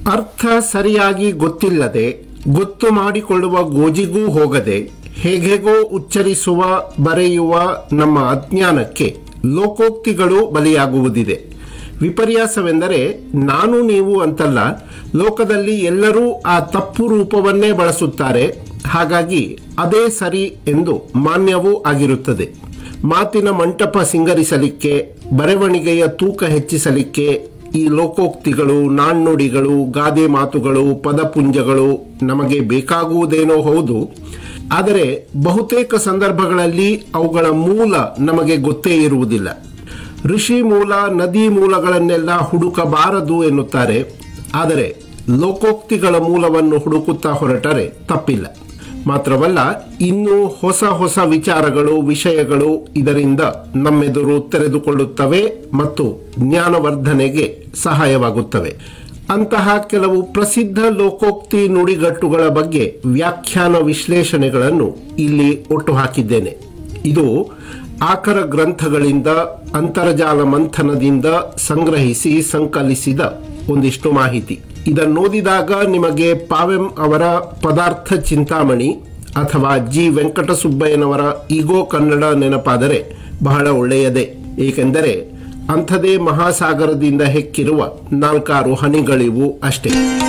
ಅರ್ಥ ಸರಿಯಾಗಿ ಗೊತ್ತಿಲ್ಲದೆ, ಗೊತ್ತು ಮಾಡಿಕೊಳ್ಳುವ ಗೋಜಿಗೂ ಹೋಗದೆ, ಹೇಗೆಗೋ ಉಚ್ಚರಿಸುವ ಬರೆಯುವ ನಮ್ಮ ಅಜ್ಞಾನಕ್ಕೆ ಲೋಕೋಕ್ತಿಗಳು ಬಲಿಯಾಗುವುದಿದೆ. ವಿಪರ್ಯಾಸವೆಂದರೆ, ನಾನು ನೀವು ಅಂತಲ್ಲ, ಲೋಕದಲ್ಲಿ ಎಲ್ಲರೂ ಆ ತಪ್ಪು ರೂಪವನ್ನೇ ಬಳಸುತ್ತಾರೆ. ಹಾಗಾಗಿ ಅದೇ ಸರಿ ಎಂದು ಮಾನ್ಯವೂ ಆಗಿರುತ್ತದೆ. ಮಾತಿನ ಮಂಟಪ ಸಿಂಗರಿಸಲಿಕ್ಕೆ, ಬರವಣಿಗೆಯ ತೂಕ ಹೆಚ್ಚಿಸಲಿಕ್ಕೆ ಈ ಲೋಕೋಕ್ತಿಗಳು, ನಾಣ್ಣುಡಿಗಳು, ಗಾದೆ ಮಾತುಗಳು, ಪದಪುಂಜಗಳು ನಮಗೆ ಬೇಕಾಗುವುದೇನೋ ಹೌದು. ಆದರೆ ಬಹುತೇಕ ಸಂದರ್ಭಗಳಲ್ಲಿ ಅವುಗಳ ಮೂಲ ನಮಗೆ ಗೊತ್ತೇ ಇರುವುದಿಲ್ಲ. ಋಷಿ ಮೂಲ, ನದಿ ಮೂಲಗಳನ್ನೆಲ್ಲ ಹುಡುಕಬಾರದು ಎನ್ನುತ್ತಾರೆ. ಆದರೆ ಲೋಕೋಕ್ತಿಗಳ ಮೂಲವನ್ನು ಹುಡುಕುತ್ತಾ ಹೊರಟರೆ ತಪ್ಪಿಲ್ಲ. ಮಾತ್ರವಲ್ಲ, ಇನ್ನೂ ಹೊಸ ಹೊಸ ವಿಚಾರಗಳು, ವಿಷಯಗಳು ಇದರಿಂದ ನಮ್ಮೆದುರು ತೆರೆದುಕೊಳ್ಳುತ್ತವೆ ಮತ್ತು ಜ್ಞಾನವರ್ಧನೆಗೆ ಸಹಾಯವಾಗುತ್ತವೆ. ಅಂತಹ ಕೆಲವು ಪ್ರಸಿದ್ಧ ಲೋಕೋಕ್ತಿ ನುಡಿಗಟ್ಟುಗಳ ಬಗ್ಗೆ ವ್ಯಾಖ್ಯಾನ ವಿಶ್ಲೇಷಣೆಗಳನ್ನು ಇಲ್ಲಿ ಒಟ್ಟು ಹಾಕಿದ್ದೇನೆ. ಇದು ಆಕರ ಗ್ರಂಥಗಳಿಂದ, ಅಂತರ್ಜಾಲ ಮಂಥನದಿಂದ ಸಂಗ್ರಹಿಸಿ ಸಂಕಲಿಸಿದ ಒಂದಿಷ್ಟು ಮಾಹಿತಿ. ಇದನ್ನೋದಿದಾಗ ನಿಮಗೆ ಪಾವೆಂ ಅವರ ಪದಾರ್ಥ ಚಿಂತಾಮಣಿ ಅಥವಾ ಜಿ ವೆಂಕಟಸುಬ್ಬಯ್ಯನವರ ಈಗೋ ಕನ್ನಡ ನೆನಪಾದರೆ ಬಹಳ ಒಳ್ಳೆಯದೇ. ಏಕೆಂದರೆ ಅಂಥದೇ ಮಹಾಸಾಗರದಿಂದ ಹೆಕ್ಕಿರುವ 4-6 ಹನಿಗಳಿವು ಅಷ್ಟೇ.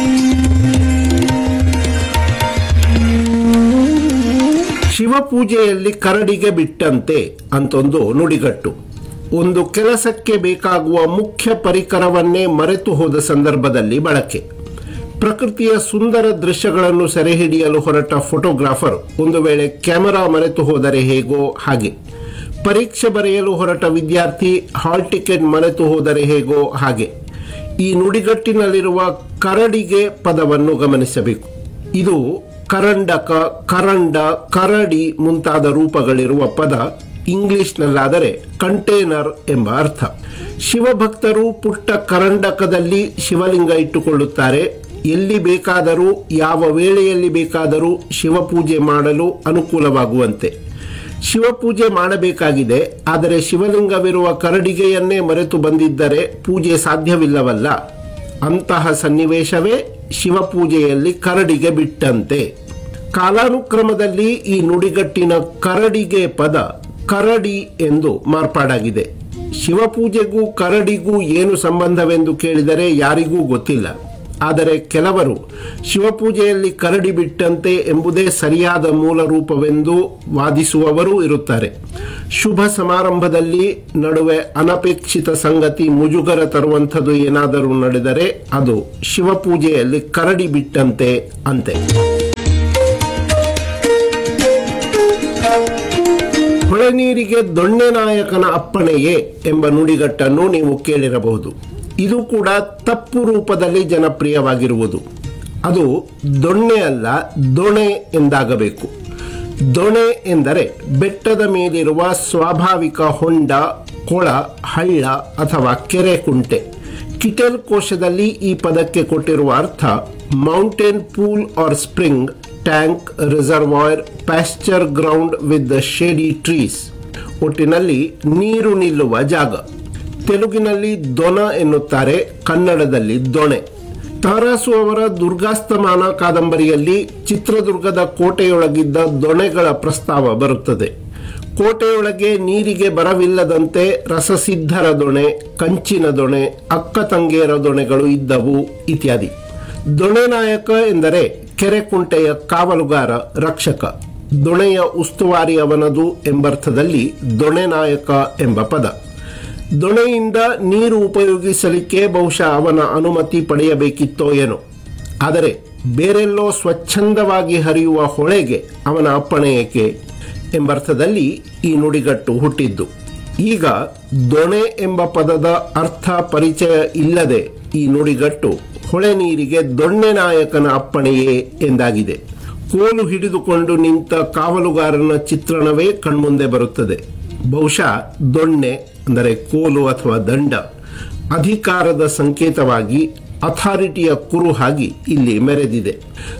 ಶಿವಪೂಜೆಯಲ್ಲಿ ಕರಡಿಗೆ ಬಿಟ್ಟಂತೆ ಅಂತೊಂದು ನುಡಿಗಟ್ಟು. ಒಂದು ಕೆಲಸಕ್ಕೆ ಬೇಕಾಗುವ ಮುಖ್ಯ ಪರಿಕರವನ್ನೇ ಮರೆತು ಹೋದ ಸಂದರ್ಭದಲ್ಲಿ ಬಳಕೆ. ಪ್ರಕೃತಿಯ ಸುಂದರ ದೃಶ್ಯಗಳನ್ನು ಸೆರೆಹಿಡಿಯಲು ಹೊರಟ ಫೋಟೋಗ್ರಾಫರ್ ಒಂದು ವೇಳೆ ಕ್ಯಾಮೆರಾ ಮರೆತು ಹೋದರೆ ಹೇಗೋ ಹಾಗೆ. ಪರೀಕ್ಷೆ ಬರೆಯಲು ಹೊರಟ ವಿದ್ಯಾರ್ಥಿ ಹಾಲ್ ಟಿಕೆಟ್ ಮರೆತು ಹೋದರೆ ಹೇಗೋ ಹಾಗೆ. ಈ ನುಡಿಗಟ್ಟಿನಲ್ಲಿರುವ ಕರಡಿಗೆ ಪದವನ್ನು ಗಮನಿಸಬೇಕು. ಇದು ಕರಂಡಕ, ಕರಂಡ, ಕರಡಿ ಮುಂತಾದ ರೂಪಗಳಿರುವ ಪದ. ಇಂಗ್ಲಿಷ್ನಲ್ಲಾದರೆ ಕಂಟೇನರ್ ಎಂಬ ಅರ್ಥ. ಶಿವಭಕ್ತರು ಪುಟ್ಟ ಕರಂಡಕದಲ್ಲಿ ಶಿವಲಿಂಗ ಇಟ್ಟುಕೊಳ್ಳುತ್ತಾರೆ. ಎಲ್ಲಿ ಬೇಕಾದರೂ, ಯಾವ ವೇಳೆಯಲ್ಲಿ ಬೇಕಾದರೂ ಶಿವಪೂಜೆ ಮಾಡಲು ಅನುಕೂಲವಾಗುವಂತೆ. ಶಿವಪೂಜೆ ಮಾಡಬೇಕಾಗಿದೆ, ಆದರೆ ಶಿವಲಿಂಗವಿರುವ ಕರಡಿಗೆಯನ್ನೇ ಮರೆತು ಬಂದಿದ್ದರೆ ಪೂಜೆ ಸಾಧ್ಯವಿಲ್ಲವಲ್ಲ. ಅಂತಹ ಸನ್ನಿವೇಶವೇ ಶಿವಪೂಜೆಯಲ್ಲಿ ಕರಡಿಗೆ ಬಿಟ್ಟಂತೆ. ಕಾಲಾನುಕ್ರಮದಲ್ಲಿ ಈ ನುಡಿಗಟ್ಟಿನ ಕರಡಿಗೆ ಪದ ಕರಡಿ ಎಂದು ಮಾರ್ಪಾಡಾಗಿದೆ. ಶಿವಪೂಜೆಗೂ ಕರಡಿಗೂ ಏನು ಸಂಬಂಧವೆಂದು ಕೇಳಿದರೆ ಯಾರಿಗೂ ಗೊತ್ತಿಲ್ಲ. ಆದರೆ ಕೆಲವರು ಶಿವಪೂಜೆಯಲ್ಲಿ ಕರಡಿ ಬಿಟ್ಟಂತೆ ಎಂಬುದೇ ಸರಿಯಾದ ಮೂಲ ರೂಪವೆಂದು ವಾದಿಸುವವರೂ ಇರುತ್ತಾರೆ. ಶುಭ ಸಮಾರಂಭದಲ್ಲಿ ನಡುವೆ ಅನಪೇಕ್ಷಿತ ಸಂಗತಿ ಮುಜುಗರ ತರುವಂಥದ್ದು ಏನಾದರೂ ನಡೆದರೆ ಅದು ಶಿವಪೂಜೆಯಲ್ಲಿ ಕರಡಿ ಬಿಟ್ಟಂತೆ ಅಂತೆ. ಹೊಳೆ ನೀರಿಗೆ ದೊಣ್ಣೆ ನಾಯಕನ ಅಪ್ಪಣೆಯೇ ಎಂಬ ನುಡಿಗಟ್ಟನ್ನು ನೀವು ಕೇಳಿರಬಹುದು. ಇದು ಕೂಡ ತಪ್ಪು ರೂಪದಲ್ಲಿ ಜನಪ್ರಿಯವಾಗಿರುವುದು. ಅದು ದೊಣ್ಣೆ ಅಲ್ಲ, ದೊಣೆ ಎಂದಾಗಬೇಕು. ದೊಣೆ ಎಂದರೆ ಬೆಟ್ಟದ ಮೇಲಿರುವ ಸ್ವಾಭಾವಿಕ ಹೊಂಡ, ಕೊಳ, ಹಳ್ಳ ಅಥವಾ ಕೆರೆ ಕುಂಟೆ. ಕಿಟೆಲ್ ಕೋಶದಲ್ಲಿ ಈ ಪದಕ್ಕೆ ಕೊಟ್ಟಿರುವ ಅರ್ಥ mountain pool R spring, tank, reservoir, pastor ground with the shady trees. ಒಟ್ಟಿನಲ್ಲಿ ನೀರು ನಿಲ್ಲುವ ಜಾಗ. ತೆಲುಗಿನಲ್ಲಿ ದೊನ ಎನ್ನುತ್ತಾರೆ, ಕನ್ನಡದಲ್ಲಿ ದೊಣೆ. ತರಾಸು ಅವರ ದುರ್ಗಾಸ್ತಮಾನ ಕಾದಂಬರಿಯಲ್ಲಿ ಚಿತ್ರದುರ್ಗದ ಕೋಟೆಯೊಳಗಿದ್ದ ದೊಣೆಗಳ ಪ್ರಸ್ತಾವ ಬರುತ್ತದೆ. ಕೋಟೆಯೊಳಗೆ ನೀರಿಗೆ ಬರವಿಲ್ಲದಂತೆ ರಸಸಿದ್ಧರ ದೊಣೆ, ಕಂಚಿನ ದೊಣೆ, ಅಕ್ಕ ತಂಗೇರ ದೊಣೆಗಳು ಇದ್ದವು ಇತ್ಯಾದಿ. ದೊಣೆ ನಾಯಕ ಎಂದರೆ ಕೆರೆ ಕುಂಟೆಯ ಕಾವಲುಗಾರ, ರಕ್ಷಕ. ದೊಣೆಯ ಉಸ್ತುವಾರಿ ಅವನದು ಎಂಬರ್ಥದಲ್ಲಿ ದೊಣೆ ನಾಯಕ ಎಂಬ ಪದ. ದೊಣೆಯಿಂದ ನೀರು ಉಪಯೋಗಿಸಲಿಕ್ಕೆ ಬಹುಶಃ ಅವನ ಅನುಮತಿ ಪಡೆಯಬೇಕಿತ್ತೋ ಏನೋ. ಆದರೆ ಬೇರೆಲ್ಲೋ ಸ್ವಚ್ಛಂದವಾಗಿ ಹರಿಯುವ ಹೊಳೆಗೆ ಅವನ ಅಪ್ಪಣೆ ಏಕೆ ಎಂಬರ್ಥದಲ್ಲಿ ಈ ನುಡಿಗಟ್ಟು ಹುಟ್ಟಿದ್ದು. ಈಗ ದೊಣೆ ಎಂಬ ಪದದ ಅರ್ಥ ಪರಿಚಯ ಇಲ್ಲದೆ ಈ ನುಡಿಗಟ್ಟು ಹೊಳೆ ನೀರಿಗೆ ದೊಣ್ಣೆ ನಾಯಕನ ಅಪ್ಪಣೆಯೇ ಎಂದಾಗಿದೆ. ಕೋಲು ಹಿಡಿದುಕೊಂಡು ನಿಂತ ಕಾವಲುಗಾರನ ಚಿತ್ರಣವೇ ಕಣ್ಮುಂದೆ ಬರುತ್ತದೆ. ಬಹುಶಃ ದೊಣ್ಣೆ ಅಂದರೆ ಕೋಲು ಅಥವಾ ದಂಡ ಅಧಿಕಾರದ ಸಂಕೇತವಾಗಿ ಅಥಾರಿಟಿಯ ಕುರುಹಾಗಿ ಇಲ್ಲಿ ಮೆರೆದಿದೆ.